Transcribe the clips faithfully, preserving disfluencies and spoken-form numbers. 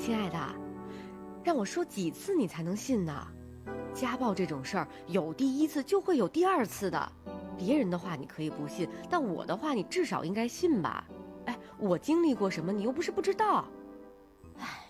亲爱的，让我说几次你才能信呢？家暴这种事儿，有第一次就会有第二次的。别人的话你可以不信，但我的话你至少应该信吧？哎，我经历过什么，你又不是不知道。哎，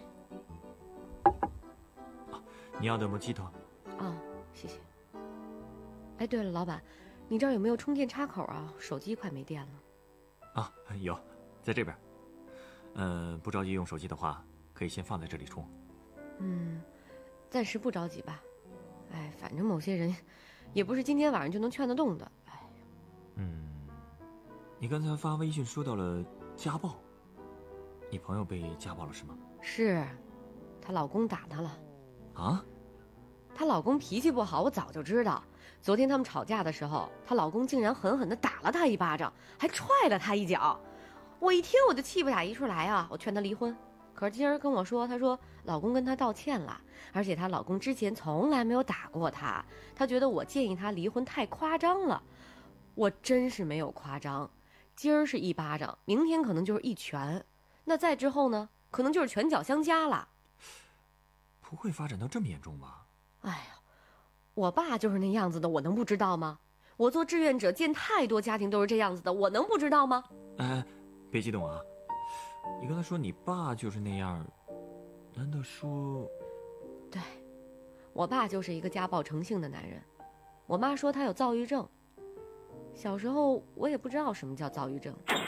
啊，你要的莫吉托。 哦，谢谢。哎，对了，老板，你这儿有没有充电插口啊？手机快没电了。 啊，有，在这边。嗯，不着急用手机的话，可以先放在这里充。 嗯，暂时不着急吧。哎，反正某些人，也不是今天晚上就能劝得动的。哎， 嗯，你刚才发微信说到了家暴，你朋友被家暴了是吗？ 是，她老公打她了。 啊？ 她老公脾气不好，我早就知道。昨天他们吵架的时候，她老公竟然狠狠地打了她一巴掌，还踹了她一脚。我一听我就气不打一处来啊！我劝她离婚，可是今儿跟我说，她说老公跟她道歉了，而且她老公之前从来没有打过她，她觉得我建议她离婚太夸张了。我真是没有夸张，今儿是一巴掌，明天可能就是一拳，那再之后呢，可能就是拳脚相加了。 不会发展到这么严重吧？ 哎呀，我爸就是那样子的，我能不知道吗？我做志愿者见太多家庭都是这样子的，我能不知道吗？ 哎，别激动啊！你刚才说你爸就是那样，难道说…… 对，我爸就是一个家暴成性的男人。我妈说他有躁郁症，小时候我也不知道什么叫躁郁症。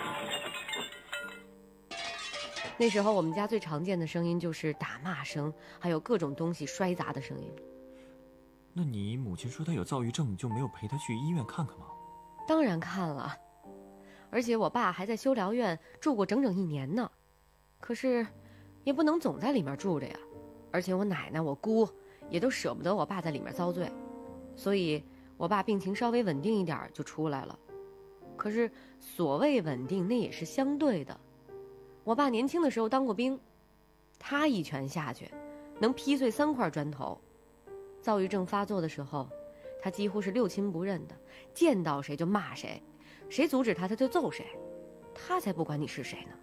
那时候我们家最常见的声音就是打骂声，还有各种东西摔砸的声音。 那你母亲说她有躁郁症，就没有陪她去医院看看吗？ 当然看了，而且我爸还在修疗院住过整整一年呢。可是也不能总在里面住着呀，而且我奶奶我姑也都舍不得我爸在里面遭罪，所以我爸病情稍微稳定一点就出来了。可是所谓稳定，那也是相对的。我爸年轻的时候当过兵，他一拳下去能劈碎三块砖头。躁郁症发作的时候，他几乎是六亲不认的，见到谁就骂谁，谁阻止他他就揍谁，他才不管你是谁呢。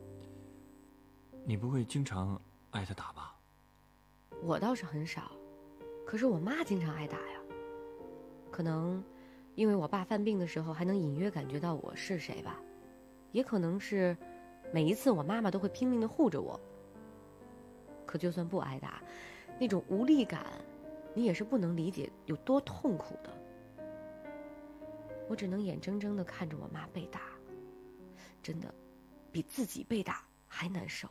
你不会经常挨他打吧？ 我倒是很少，可是我妈经常挨打呀。可能因为我爸犯病的时候还能隐约感觉到我是谁吧，也可能是每一次我妈妈都会拼命地护着我。可就算不挨打，那种无力感你也是不能理解有多痛苦的。我只能眼睁睁地看着我妈被打，真的比自己被打还难受。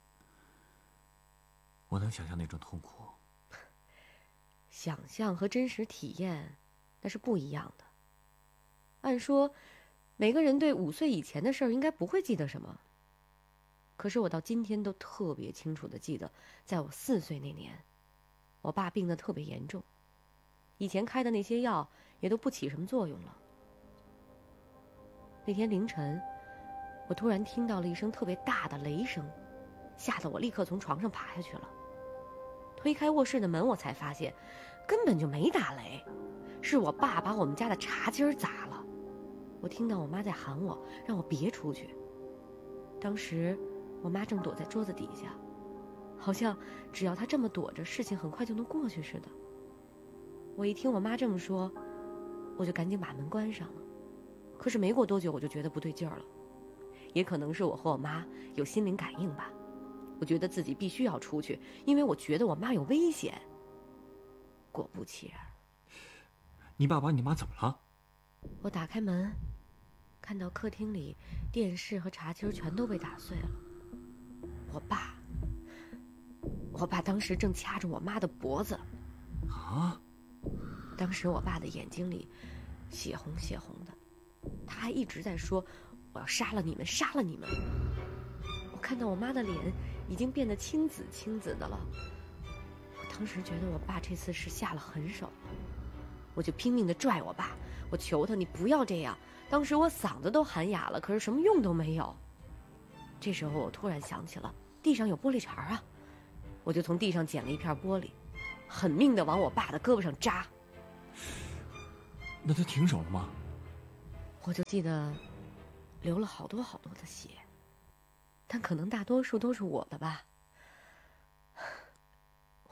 我能想象那种痛苦。 想象和真实体验那是不一样的。按说每个人对五岁以前的事儿应该不会记得什么，可是我到今天都特别清楚地记得，在我四岁那年，我爸病得特别严重，以前开的那些药也都不起什么作用了。那天凌晨，我突然听到了一声特别大的雷声，吓得我立刻从床上爬下去了。推开卧室的门，我才发现根本就没打雷，是我爸把我们家的茶几儿砸了。我听到我妈在喊我，让我别出去。当时我妈正躲在桌子底下，好像只要她这么躲着，事情很快就能过去似的。我一听我妈这么说，我就赶紧把门关上了。可是没过多久，我就觉得不对劲儿了，也可能是我和我妈有心灵感应吧。我觉得自己必须要出去，因为我觉得我妈有危险。果不其然， 你爸把你妈怎么了？ 我打开门，看到客厅里电视和茶几全都被打碎了。我爸，我爸当时正掐着我妈的脖子。 啊！ 当时我爸的眼睛里血红血红的，他还一直在说：“我要杀了你们，杀了你们！”我看到我妈的脸已经变得青紫青紫的了，我当时觉得我爸这次是下了狠手了，我就拼命地拽我爸，我求他你不要这样。当时我嗓子都喊哑了，可是什么用都没有。这时候我突然想起了地上有玻璃碴啊，我就从地上捡了一片玻璃，狠命地往我爸的胳膊上扎。 那他停手了吗？ 我就记得流了好多好多的血，但可能大多数都是我的吧。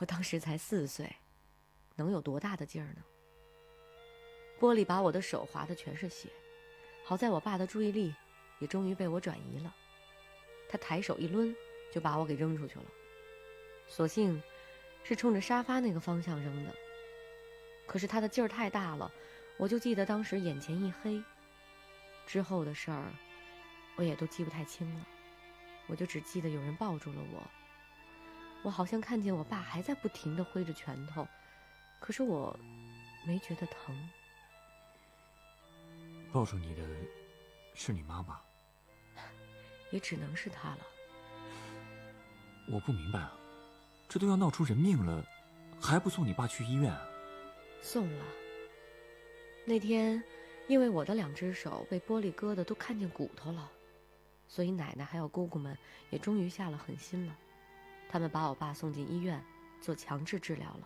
我当时才四岁，能有多大的劲儿呢？玻璃把我的手划得全是血，好在我爸的注意力也终于被我转移了，他抬手一抡就把我给扔出去了，所幸是冲着沙发那个方向扔的。可是他的劲儿太大了，我就记得当时眼前一黑，之后的事儿我也都记不太清了，我就只记得有人抱住了我，我好像看见我爸还在不停地挥着拳头，可是我没觉得疼。 抱住你的是你妈吧？ 也只能是她了。 我不明白啊，这都要闹出人命了，还不送你爸去医院啊？ 送了。那天因为我的两只手被玻璃割得都看见骨头了，所以奶奶还有姑姑们也终于下了狠心了，他们把我爸送进医院做强制治疗了。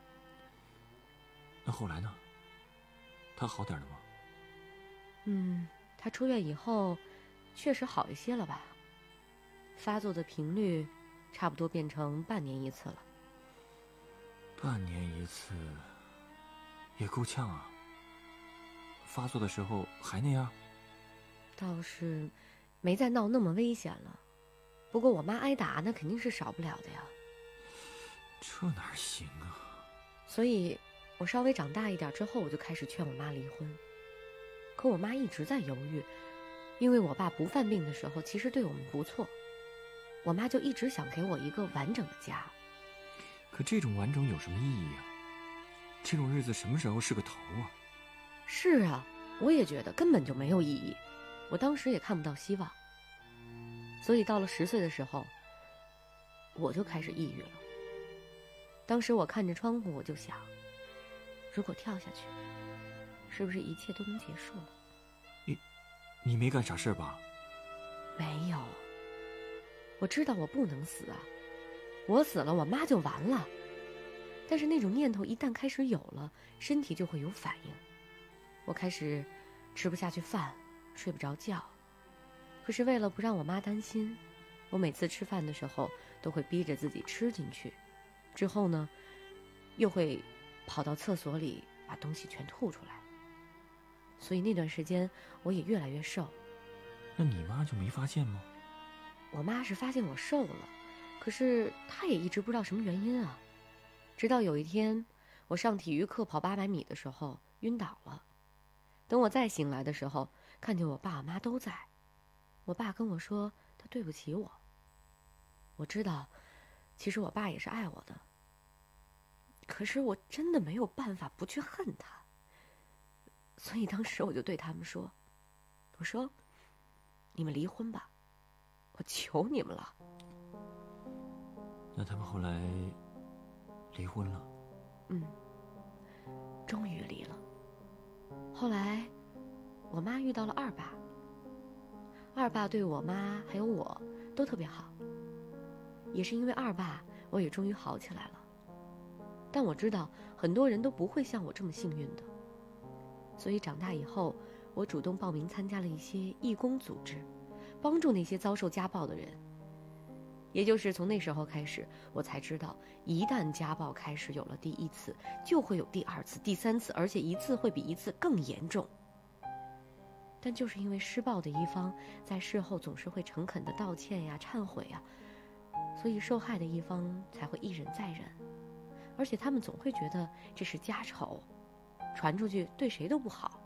那后来呢？他好点了吗？ 嗯，他出院以后确实好一些了吧，发作的频率差不多变成半年一次了。 半年一次也够呛啊。发作的时候还那样？ 倒是没再闹那么危险了，不过我妈挨打那肯定是少不了的呀。 这哪行啊？ 所以我稍微长大一点之后，我就开始劝我妈离婚。可我妈一直在犹豫，因为我爸不犯病的时候其实对我们不错，我妈就一直想给我一个完整的家。 可这种完整有什么意义啊？这种日子什么时候是个头啊？ 是啊，我也觉得根本就没有意义，我当时也看不到希望。所以到了十岁的时候，我就开始抑郁了。当时我看着窗户，我就想，如果跳下去，是不是一切都能结束了？ 你你没干傻事吧？ 没有，我知道我不能死啊，我死了我妈就完了。但是那种念头一旦开始有了，身体就会有反应。我开始吃不下去饭，睡不着觉。可是为了不让我妈担心，我每次吃饭的时候都会逼着自己吃进去，之后呢又会跑到厕所里把东西全吐出来。所以那段时间我也越来越瘦。 那你妈就没发现吗？ 我妈是发现我瘦了，可是她也一直不知道什么原因啊。直到有一天我上体育课跑八百米的时候晕倒了，等我再醒来的时候，看见我爸我妈都在。我爸跟我说他对不起我。我知道其实我爸也是爱我的，可是我真的没有办法不去恨他。所以当时我就对他们说，我说你们离婚吧，我求你们了。 那他们后来离婚了？ 嗯，终于离了。后来我妈遇到了二爸，二爸对我妈还有我都特别好，也是因为二爸我也终于好起来了。但我知道很多人都不会像我这么幸运的，所以长大以后我主动报名参加了一些义工组织，帮助那些遭受家暴的人。也就是从那时候开始，我才知道一旦家暴开始有了第一次，就会有第二次、第三次，而且一次会比一次更严重。但就是因为施暴的一方在事后总是会诚恳的道歉呀、忏悔呀，所以受害的一方才会一忍再忍，而且他们总会觉得这是家丑，传出去对谁都不好。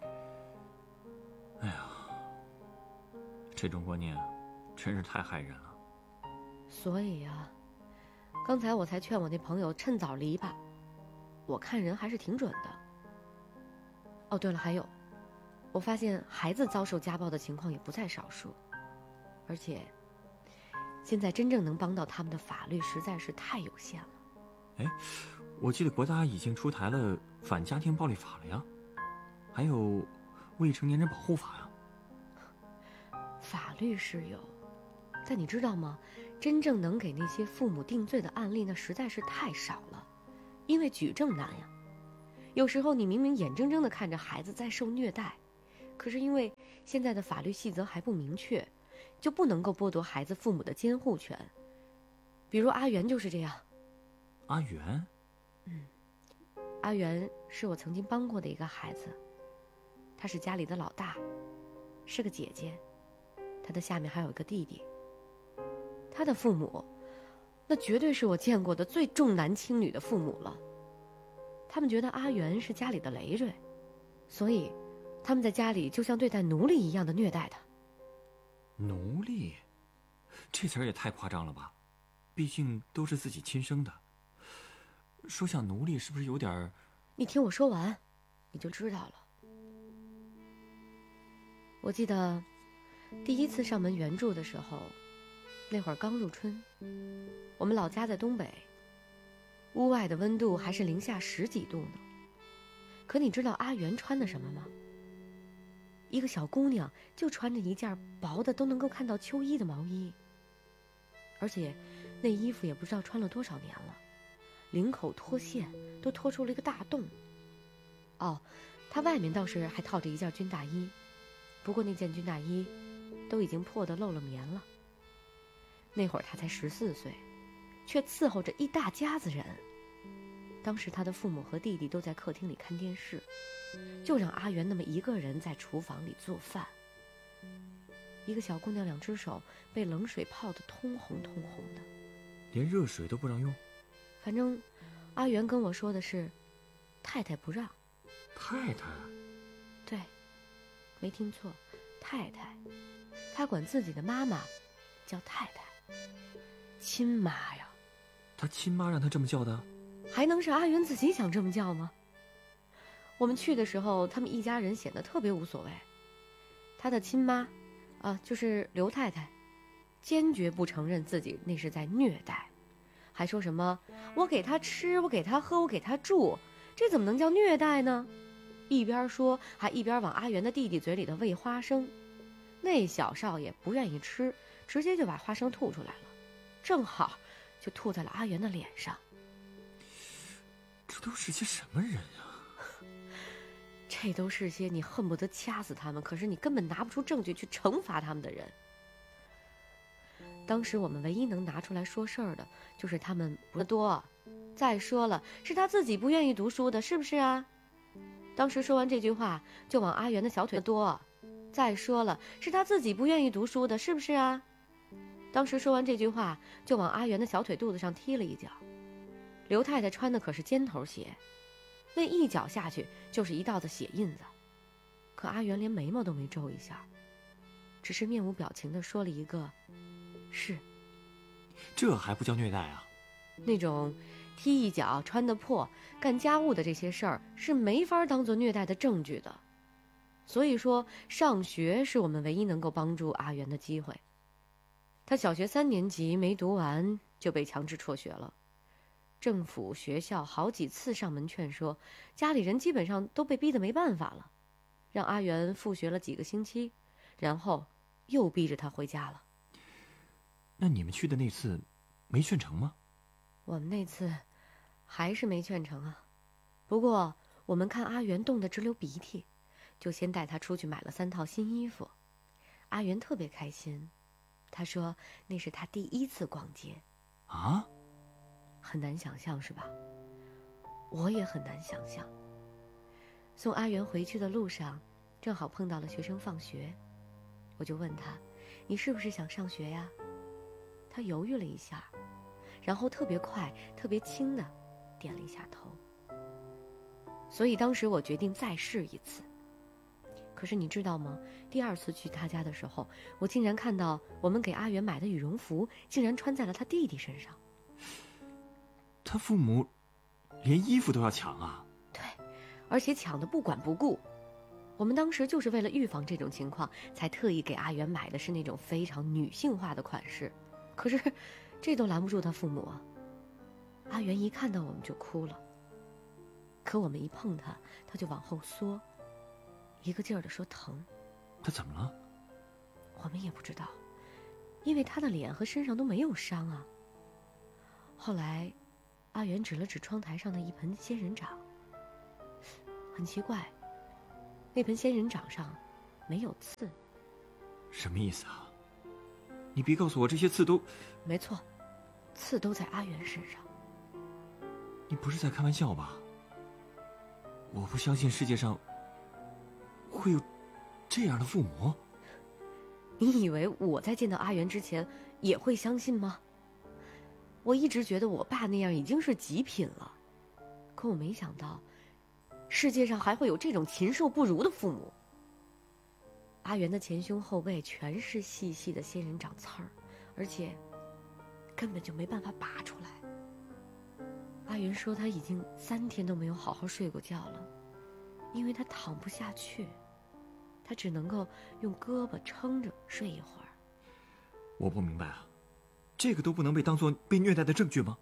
哎呀，这种观念真是太害人了。 所以啊，刚才我才劝我那朋友趁早离吧，我看人还是挺准的。哦，对了，还有，我发现孩子遭受家暴的情况也不在少数，而且现在真正能帮到他们的法律实在是太有限了。 哎，我记得国家已经出台了反家庭暴力法了呀，还有未成年人保护法呀。 法律是有，但你知道吗？真正能给那些父母定罪的案例，那实在是太少了，因为举证难呀。有时候你明明眼睁睁地看着孩子在受虐待，可是因为现在的法律细则还不明确，就不能够剥夺孩子父母的监护权。比如阿元就是这样。 阿元？ 嗯，阿元是我曾经帮过的一个孩子，他是家里的老大，是个姐姐，他的下面还有一个弟弟。他的父母，那绝对是我见过的最重男轻女的父母了。他们觉得阿元是家里的累赘，所以他们在家里就像对待奴隶一样的虐待他。 奴隶？这词儿也太夸张了吧，毕竟都是自己亲生的。说像奴隶是不是有点儿…… 你听我说完，你就知道了。我记得第一次上门援助的时候，那会儿刚入春，我们老家在东北，屋外的温度还是零下十几度呢。可你知道阿元穿的什么吗？一个小姑娘就穿着一件薄的都能够看到秋衣的毛衣，而且那衣服也不知道穿了多少年了，领口脱线，都脱出了一个大洞。哦，她外面倒是还套着一件军大衣，不过那件军大衣都已经破得漏了棉了。那会儿她才十四岁，却伺候着一大家子人。当时她的父母和弟弟都在客厅里看电视，就让阿元那么一个人在厨房里做饭。一个小姑娘两只手被冷水泡得通红通红的， 连热水都不让用。 反正阿元跟我说的是太太不让。 太太？ 对，没听错，太太。她管自己的妈妈叫太太，亲妈呀。 她亲妈让她这么叫的？ 还能是阿元自己想这么叫吗？我们去的时候，他们一家人显得特别无所谓。他的亲妈啊，就是刘太太，坚决不承认自己那是在虐待，还说什么我给他吃，我给他喝，我给他住，这怎么能叫虐待呢？一边说还一边往阿元的弟弟嘴里头喂花生。那小少爷不愿意吃，直接就把花生吐出来了，正好就吐在了阿元的脸上。 这都是些什么人啊？ 这都是些你恨不得掐死他们，可是你根本拿不出证据去惩罚他们的人。当时我们唯一能拿出来说事儿的就是他们不多，再说了是他自己不愿意读书的，是不是啊？当时说完这句话就往阿元的小腿多，再说了是他自己不愿意读书的，是不是啊？当时说完这句话就往阿元的小腿肚子上踢了一脚。刘太太穿的可是尖头鞋，那一脚下去就是一道的血印子，可阿元连眉毛都没皱一下，只是面无表情地说了一个是。 这还不叫虐待啊？ 那种踢一脚穿得破干家务的这些事儿是没法当作虐待的证据的。所以说上学是我们唯一能够帮助阿元的机会。他小学三年级没读完就被强制辍学了，政府学校好几次上门劝说，家里人基本上都被逼得没办法了，让阿元复学了几个星期，然后又逼着他回家了。 那你们去的那次没劝成吗？ 我们那次还是没劝成啊。不过我们看阿元冻得直流鼻涕，就先带他出去买了三套新衣服。阿元特别开心，他说那是他第一次逛街。 啊？ 很难想象是吧？我也很难想象。送阿元回去的路上，正好碰到了学生放学，我就问他，你是不是想上学呀？他犹豫了一下，然后特别快特别轻的点了一下头。所以当时我决定再试一次。可是你知道吗？第二次去他家的时候，我竟然看到我们给阿元买的羽绒服竟然穿在了他弟弟身上。 他父母连衣服都要抢啊？ 对，而且抢得不管不顾。我们当时就是为了预防这种情况，才特意给阿元买的是那种非常女性化的款式。可是这都拦不住他父母啊。阿元一看到我们就哭了，可我们一碰他，他就往后缩，一个劲儿地说疼。 他怎么了？ 我们也不知道，因为他的脸和身上都没有伤啊。后来阿元指了指窗台上的一盆仙人掌，很奇怪，那盆仙人掌上没有刺。 什么意思啊？你别告诉我这些刺都…… 没错，刺都在阿元身上。 你不是在开玩笑吧？我不相信世界上会有这样的父母。 你以为我在见到阿元之前也会相信吗？我一直觉得我爸那样已经是极品了，可我没想到世界上还会有这种禽兽不如的父母。阿元的前胸后背全是细细的仙人掌刺儿，而且根本就没办法拔出来。阿元说他已经三天都没有好好睡过觉了，因为他躺不下去，他只能够用胳膊撑着睡一会儿。 我不明白啊，这个都不能被当作被虐待的证据吗？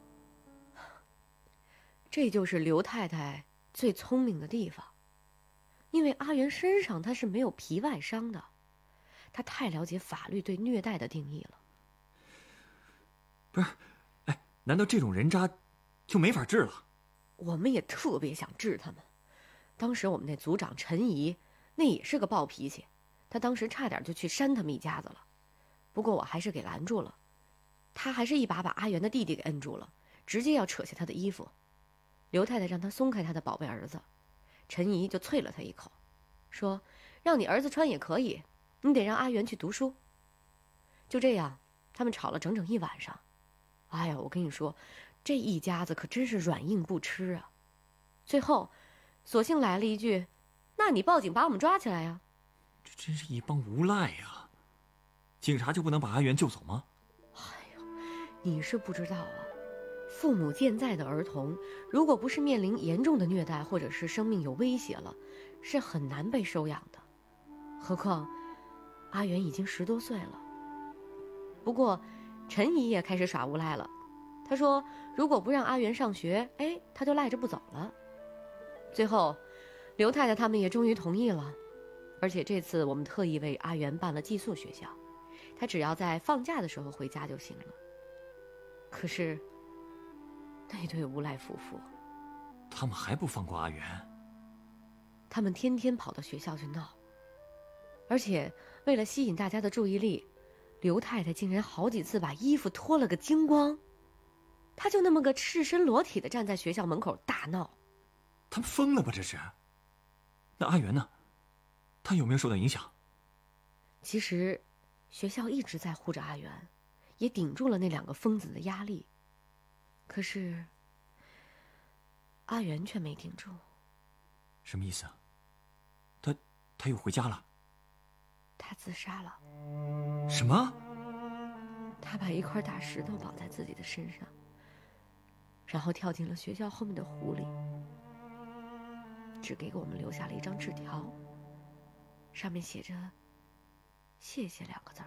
这就是刘太太最聪明的地方，因为阿元身上他是没有皮外伤的，他太了解法律对虐待的定义了。 不是，哎，难道这种人渣就没法治了？ 我们也特别想治他们。当时我们那组长陈怡，那也是个暴脾气，他当时差点就去扇他们一家子了，不过我还是给拦住了。他还是一把把阿元的弟弟给摁住了，直接要扯下他的衣服。刘太太让他松开他的宝贝儿子，陈怡就啐了他一口，说让你儿子穿也可以，你得让阿元去读书。就这样他们吵了整整一晚上。哎呀，我跟你说，这一家子可真是软硬不吃啊。最后索性来了一句，那你报警把我们抓起来呀。 这真是一帮无赖呀！警察就不能把阿元救走吗？ 哎呦，你是不知道啊，父母健在的儿童，如果不是面临严重的虐待或者是生命有威胁了，是很难被收养的。何况阿元已经十多岁了。不过陈姨也开始耍无赖了，她说如果不让阿元上学，哎，她就赖着不走了。最后刘太太他们也终于同意了，而且这次我们特意为阿元办了寄宿学校，他只要在放假的时候回家就行了。可是那对无赖夫妇， 他们还不放过阿元？ 他们天天跑到学校去闹，而且为了吸引大家的注意力，刘太太竟然好几次把衣服脱了个精光，她就那么个赤身裸体的站在学校门口大闹。 他们疯了吧这是？那阿元呢？他有没有受到影响？ 其实学校一直在护着阿元，也顶住了那两个疯子的压力，可是阿元却没顶住。 什么意思啊？他他又回家了？ 他自杀了。 什么？ 他把一块大石头绑在自己的身上，然后跳进了学校后面的湖里，只给我们留下了一张纸条，上面写着谢谢两个字儿。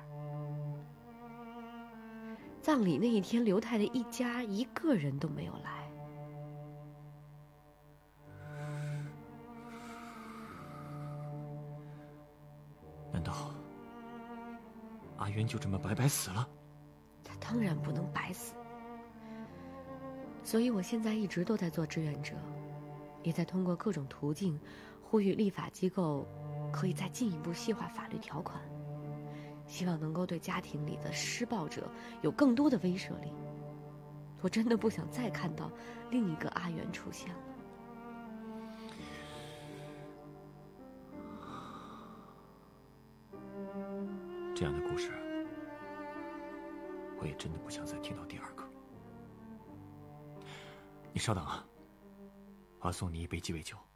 葬礼那一天，刘太太一家一个人都没有来。 难道阿元就这么白白死了？ 他当然不能白死，所以我现在一直都在做志愿者，也在通过各种途径呼吁立法机构可以再进一步细化法律条款，希望能够对家庭里的施暴者有更多的威慑力。我真的不想再看到另一个阿元出现了。 这样的故事，我也真的不想再听到第二个。你稍等啊，我要送你一杯鸡尾酒。